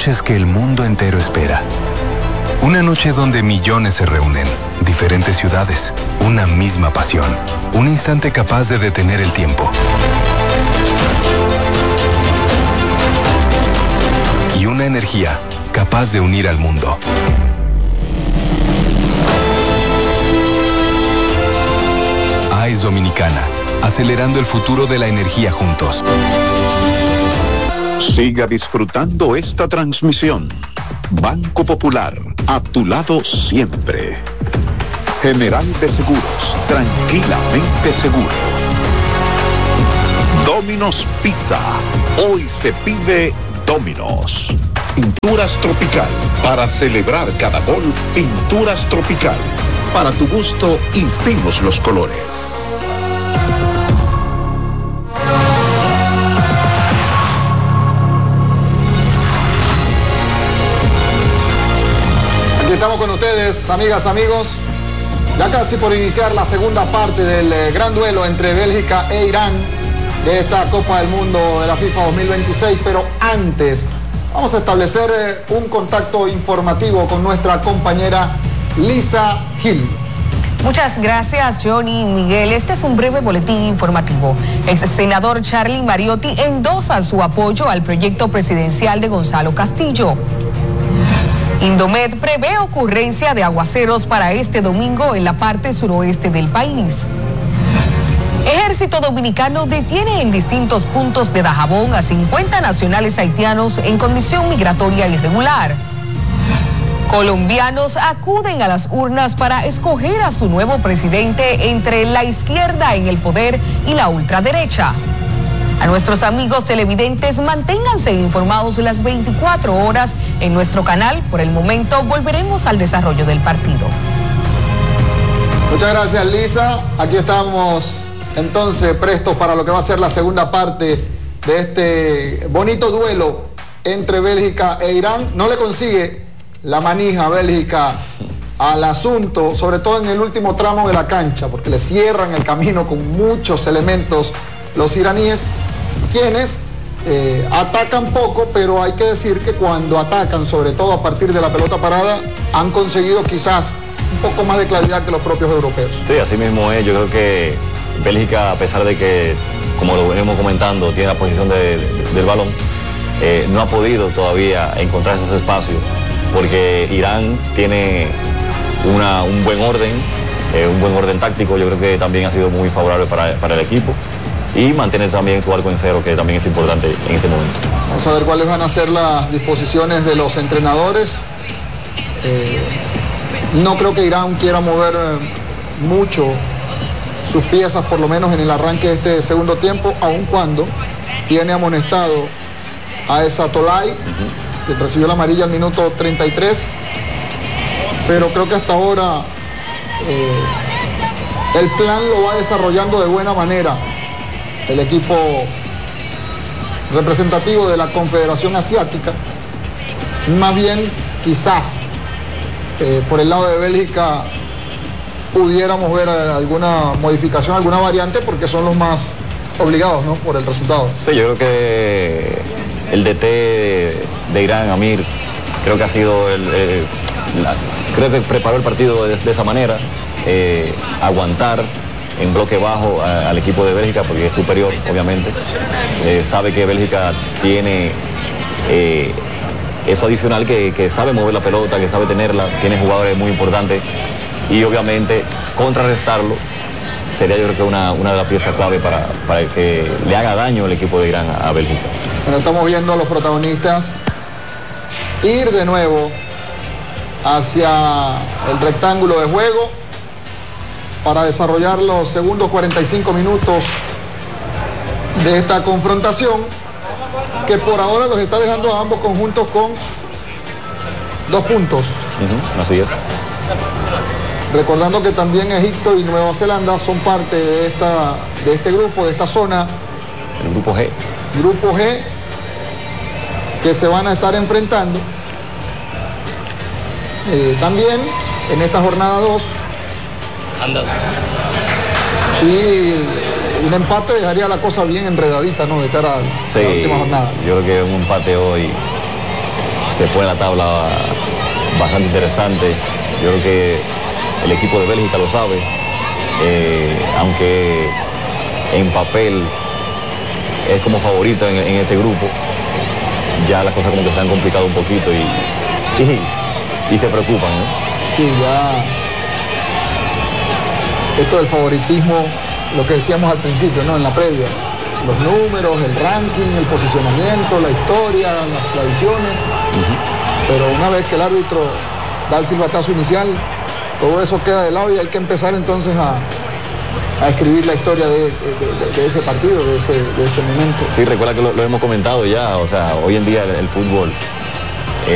noches que el mundo entero espera. Una noche donde millones se reúnen, diferentes ciudades, una misma pasión, un instante capaz de detener el tiempo. Y una energía capaz de unir al mundo. AES Dominicana, acelerando el futuro de la energía juntos. Siga disfrutando esta transmisión. Banco Popular, a tu lado siempre. General de Seguros, tranquilamente seguro. Domino's Pizza, hoy se pide Domino's. Pinturas Tropical, para celebrar cada gol, Pinturas Tropical. Para tu gusto, hicimos los colores. Estamos con ustedes, amigas, amigos, ya casi por iniciar la segunda parte del gran duelo entre Bélgica e Irán de esta Copa del Mundo de la FIFA 2026, pero antes vamos a establecer un contacto informativo con nuestra compañera Lisa Gil. Muchas gracias, Johnny y Miguel. Este es un breve boletín informativo. El senador Charlie Mariotti endosa su apoyo al proyecto presidencial de Gonzalo Castillo. Indomed prevé ocurrencia de aguaceros para este domingo en la parte suroeste del país. Ejército Dominicano detiene en distintos puntos de Dajabón a 50 nacionales haitianos en condición migratoria irregular. Colombianos acuden a las urnas para escoger a su nuevo presidente entre la izquierda en el poder y la ultraderecha. A nuestros amigos televidentes, manténganse informados las 24 horas en nuestro canal. Por el momento, volveremos al desarrollo del partido. Muchas gracias, Lisa. Aquí estamos entonces prestos para lo que va a ser la segunda parte de este bonito duelo entre Bélgica e Irán. No le consigue la manija Bélgica al asunto, sobre todo en el último tramo de la cancha, porque le cierran el camino con muchos elementos los iraníes, quienes atacan poco, pero hay que decir que cuando atacan, sobre todo a partir de la pelota parada, han conseguido quizás un poco más de claridad que los propios europeos. Sí, así mismo es. Yo creo que Bélgica, a pesar de que, como lo venimos comentando, tiene la posición del balón, no ha podido todavía encontrar esos espacios, porque Irán tiene un buen orden táctico. Yo creo que también ha sido muy favorable para el equipo. Y mantener también su arco en cero, que también es importante en este momento. Vamos a ver cuáles van a ser las disposiciones de los entrenadores. No creo que Irán quiera mover mucho sus piezas, por lo menos en el arranque de este segundo tiempo, aun cuando tiene amonestado a esa Tolay, que recibió la amarilla al minuto 33. Pero creo que hasta ahora el plan lo va desarrollando de buena manera el equipo representativo de la Confederación Asiática. Más bien, quizás por el lado de Bélgica pudiéramos ver alguna modificación, alguna variante, porque son los más obligados, ¿no?, por el resultado. Sí, yo creo que el DT de Irán, Amir, creo que ha sido creo que preparó el partido de esa manera, aguantar en bloque bajo al equipo de Bélgica, porque es superior, obviamente. Sabe que Bélgica tiene eso adicional, que sabe mover la pelota, que sabe tenerla, tiene jugadores muy importantes, y obviamente contrarrestarlo sería, yo creo que una de las piezas clave para que le haga daño el equipo de Irán a Bélgica. Bueno, estamos viendo a los protagonistas ir de nuevo hacia el rectángulo de juego para desarrollar los segundos 45 minutos de esta confrontación, que por ahora los está dejando a ambos conjuntos con 2 puntos. Así es. Recordando que también Egipto y Nueva Zelanda son parte de este grupo, de esta zona. El grupo G. Grupo G, que se van a estar enfrentando. También en esta jornada 2. Y un empate dejaría la cosa bien enredadita, ¿no?, de cara a la última jornada. Yo creo que un empate hoy se pone la tabla bastante interesante. Yo creo que el equipo de Bélgica lo sabe, aunque en papel es como favorito en este grupo, ya las cosas como que se han complicado un poquito y se preocupan, ¿no? Sí, ya esto del favoritismo, lo que decíamos al principio, ¿no? En la previa, los números, el ranking, el posicionamiento, la historia, las tradiciones, pero una vez que el árbitro da el silbatazo inicial, todo eso queda de lado y hay que empezar entonces a escribir la historia de ese partido, de ese momento. Sí, recuerda que lo hemos comentado ya, o sea, hoy en día el fútbol